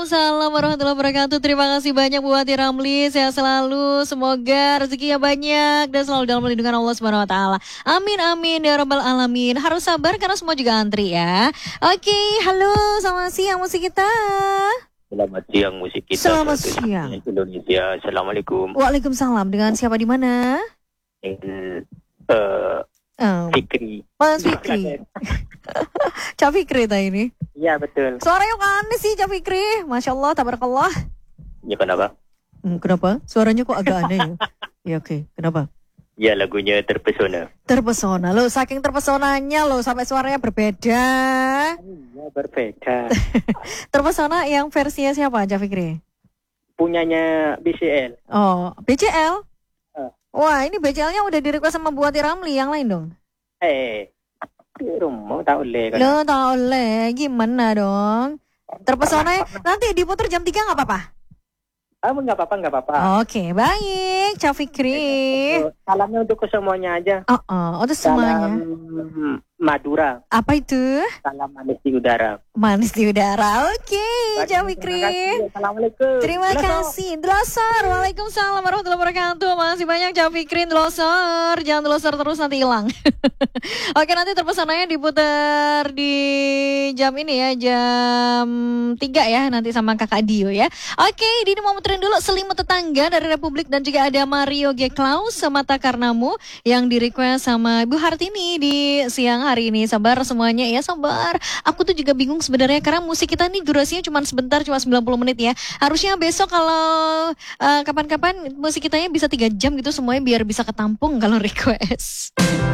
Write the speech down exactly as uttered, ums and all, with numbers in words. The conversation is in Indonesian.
Assalamualaikum warahmatullahi wabarakatuh. Terima kasih banyak buat Hati Ramli. Sehat selalu. Semoga rezekinya banyak dan selalu dalam lindungan Allah Subhanahu wa taala. Amin amin ya rabbal alamin. Harus sabar karena semua juga antri ya. Oke, halo, selamat siang musik kita. Selamat siang musik kita. Selamat siang. Indonesia. Assalamualaikum. Waalaikumsalam. Dengan siapa di mana? Dengan uh, Oh. Fikri. Mas Fikri. Cak Fikri tadi ini. Iya betul. Suaranya kok aneh sih Cak Fikri. Masya Allah, tabarakallah. Ya kenapa? Hmm, kenapa? Suaranya kok agak aneh ya? Ya oke, okay. Kenapa? Ya lagunya Terpesona. Terpesona. Loh, saking terpesonanya loh sampai suaranya berbeda. Iya berbeda. Terpesona yang versinya siapa Cak Fikri? Punyanya B C L. Oh, B C L? Uh. Wah, ini B C L-nya udah di-request sama Bu Hati Ramli, yang lain dong? Eh, rumah tak boleh kan? Lo tak boleh, gimana dong? Terpesona nanti diputar jam tiga nggak apa-apa? Ah, nggak apa-apa, nggak apa-apa. Oke, baik, Cak Fikri. Salamnya untuk semuanya aja. Oh, oh, untuk semuanya. Salam Madura. Apa itu? Salam manis di udara. Manis di udara. Oke, Cak Fikri. Assalamualaikum. Terima kasih. Delosor. Waalaikumsalam warahmatullahi wabarakatuh. Masih banyak Cak Fikri Delosor. Jangan delosor terus nanti hilang. Oke, nanti terpesanannya diputar di jam ini ya, jam tiga ya, nanti sama Kakak Dio ya. Oke, Dini mau muterin dulu Selimut Tetangga dari Republik dan juga ada Mario G. Klaus Semata Karnamu yang di request sama Bu Hartini di siang hari ini. Sabar semuanya ya, sabar. Aku tuh juga bingung sebenarnya karena musik kita nih durasinya cuma sebentar, cuma sembilan puluh menit ya. Harusnya besok kalau uh, kapan-kapan musik kitanya bisa tiga jam gitu semuanya biar bisa ketampung kalau request.